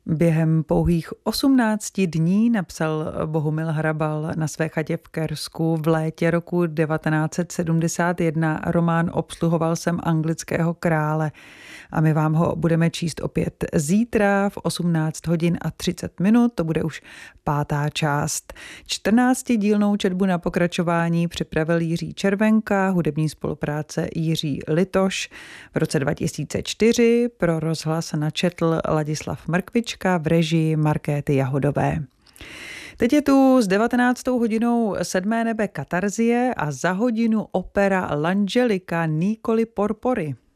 Během pouhých 18 dní napsal Bohumil Hrabal na své chatě v Kersku v létě roku 1971 román Obsluhoval jsem anglického krále. A my vám ho budeme číst opět zítra v 18 hodin a 30 minut, to bude už 5. část. 14dílnou četbu na pokračování připravil Jiří Červenka, hudební spolupráce Jiří Litoš. V roce 2004 pro rozhlas načetl Ladislav Mrkvička v režii Markéty Jahodové. Teď je tu s 19. hodinou 7. nebe Katarzie a za hodinu opera L'Angelica Nicoli Porpori.